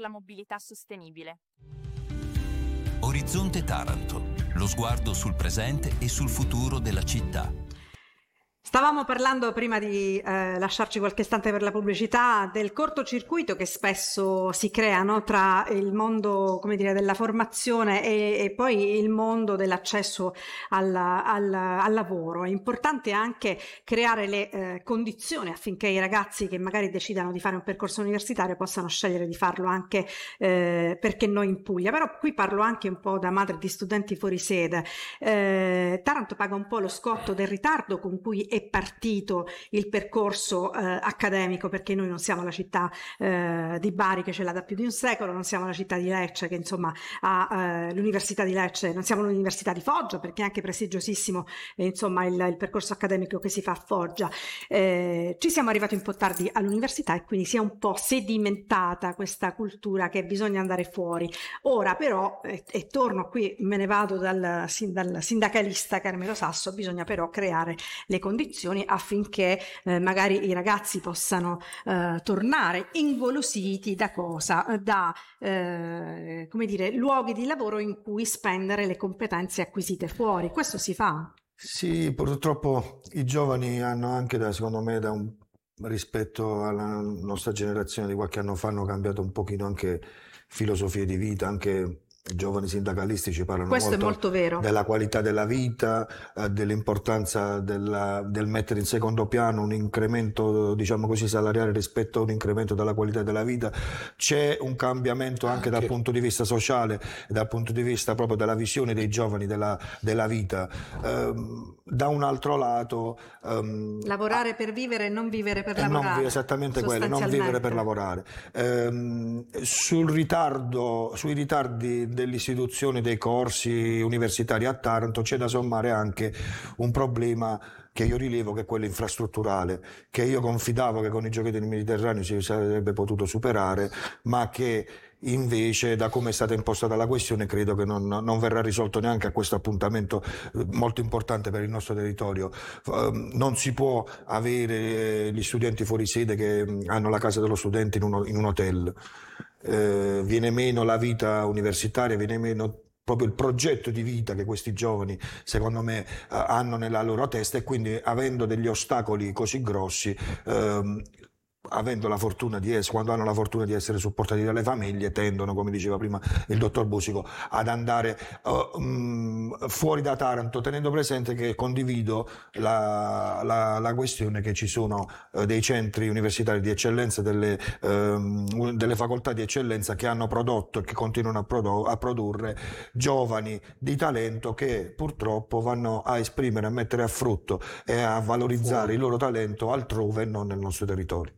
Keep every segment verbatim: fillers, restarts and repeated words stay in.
la mobilità sostenibile. Orizzonte Taranto, lo sguardo sul presente e sul futuro della città. Stavamo parlando, prima di eh, lasciarci qualche istante per la pubblicità, del cortocircuito che spesso si crea, no, tra il mondo, come dire, della formazione e, e poi il mondo dell'accesso al, al, al lavoro. È importante anche creare le eh, condizioni affinché i ragazzi che magari decidano di fare un percorso universitario possano scegliere di farlo anche eh, perché noi in Puglia. Però qui parlo anche un po' da madre di studenti fuori sede. Eh, Taranto paga un po' lo scotto del ritardo con cui è partito il percorso eh, accademico, perché noi non siamo la città eh, di Bari che ce l'ha da più di un secolo, non siamo la città di Lecce che insomma ha eh, l'università di Lecce, non siamo l'università di Foggia perché è anche prestigiosissimo eh, insomma il, il percorso accademico che si fa a Foggia. Eh, ci siamo arrivati un po' tardi all'università e quindi si è un po' sedimentata questa cultura che bisogna andare fuori. Ora però, e, e torno qui, me ne vado dal, dal sindacalista Carmelo Sasso, bisogna però creare le condizioni affinché eh, magari i ragazzi possano eh, tornare ingolositi da cosa? Da eh, come dire, luoghi di lavoro in cui spendere le competenze acquisite fuori. Questo si fa? Sì, purtroppo i giovani hanno anche, da, secondo me, da un, rispetto alla nostra generazione di qualche anno fa, hanno cambiato un pochino anche filosofie di vita, anche i giovani sindacalisti ci parlano Questo molto, è molto vero, della qualità della vita, eh, dell'importanza della, del mettere in secondo piano un incremento, diciamo così, salariale rispetto a un incremento della qualità della vita. C'è un cambiamento anche, anche dal punto di vista sociale e dal punto di vista proprio della visione dei giovani della, della vita. Um, da un altro lato, um, lavorare per vivere e non vivere per eh, lavorare. Non, esattamente quello, non vivere per lavorare. Um, sul ritardo, sui ritardi delle istituzioni dei corsi universitari a Taranto c'è da sommare anche un problema che io rilevo, che è quello infrastrutturale, che io confidavo che con i Giochi del Mediterraneo si sarebbe potuto superare, ma che invece, da come è stata impostata la questione, credo che non, non verrà risolto neanche a questo appuntamento molto importante per il nostro territorio. Non si può avere gli studenti fuori sede che hanno la casa dello studente in un, in un hotel. Eh, viene meno la vita universitaria, viene meno proprio il progetto di vita che questi giovani, secondo me, eh, hanno nella loro testa, e quindi, avendo degli ostacoli così grossi, ehm, avendo la fortuna di essere, quando hanno la fortuna di essere supportati dalle famiglie, tendono, come diceva prima il dottor Busico, ad andare uh, um, fuori da Taranto, tenendo presente che condivido la, la, la questione che ci sono uh, dei centri universitari di eccellenza, delle, um, delle facoltà di eccellenza che hanno prodotto e che continuano a, prodo- a produrre giovani di talento che purtroppo vanno a esprimere, a mettere a frutto e a valorizzare fuori il loro talento altrove e non nel nostro territorio.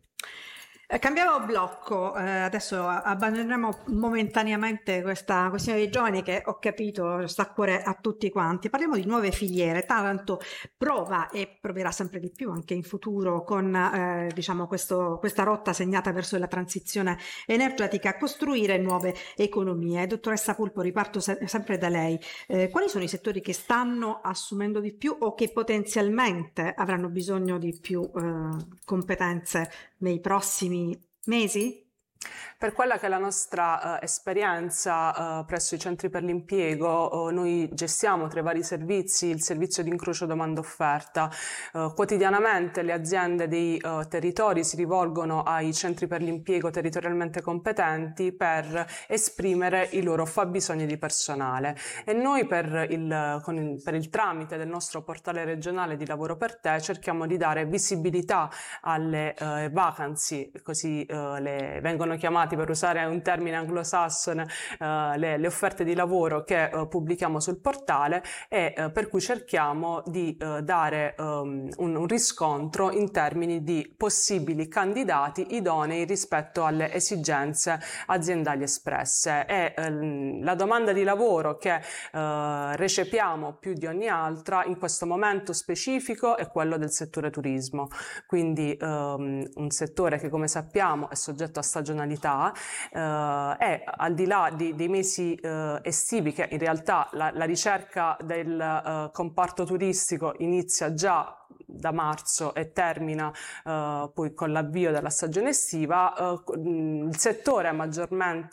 Cambiamo blocco, eh, adesso abbandoniamo momentaneamente questa questione dei giovani che ho capito sta a cuore a tutti quanti. Parliamo di nuove filiere. Taranto prova e proverà sempre di più anche in futuro con eh, diciamo questo, questa rotta segnata verso la transizione energetica a costruire nuove economie. Dottoressa Pulpo, riparto se- sempre da lei. Eh, quali sono i settori che stanno assumendo di più o che potenzialmente avranno bisogno di più eh, competenze nei prossimi mesi? Per quella che è la nostra uh, esperienza uh, presso i centri per l'impiego, uh, noi gestiamo tra i vari servizi il servizio di incrocio domanda-offerta. Uh, quotidianamente le aziende dei uh, territori si rivolgono ai centri per l'impiego territorialmente competenti per esprimere i loro fabbisogni di personale, e noi per il, con il, per il tramite del nostro portale regionale di Lavoro per Te cerchiamo di dare visibilità alle uh, vacancy, così uh, le vengono chiamati, per usare un termine anglosassone, uh, le, le offerte di lavoro che uh, pubblichiamo sul portale, e uh, per cui cerchiamo di uh, dare um, un, un riscontro in termini di possibili candidati idonei rispetto alle esigenze aziendali espresse. E uh, la domanda di lavoro che uh, recepiamo più di ogni altra in questo momento specifico è quello del settore turismo, quindi um, un settore che, come sappiamo, è soggetto a stagionalità Uh, e al di là di, dei mesi uh, estivi, che in realtà la, la ricerca del uh, comparto turistico inizia già da marzo e termina uh, poi con l'avvio della stagione estiva, uh, il settore è maggiormente